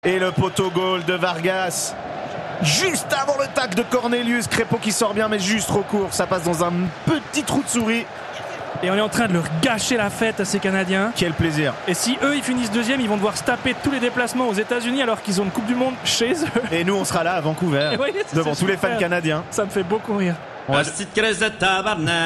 Et le poteau goal de Vargas. Juste avant le tac de Cornelius. Crépeau qui sort bien mais juste trop court. Ça passe dans un petit trou de souris. Et on est en train de leur gâcher la fête à ces Canadiens. Quel plaisir. Et si eux ils finissent deuxième, ils vont devoir se taper tous les déplacements aux États-Unis alors qu'ils ont une Coupe du Monde chez eux. Et nous on sera là à Vancouver. Oui, devant tous les fans canadiens. Ça me fait beaucoup rire.